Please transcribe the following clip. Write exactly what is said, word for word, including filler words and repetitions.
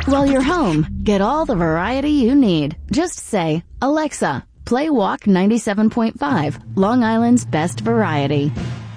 While you're home, get all the variety you need. Just say, Alexa, play Walk ninety-seven point five, Long Island's best variety.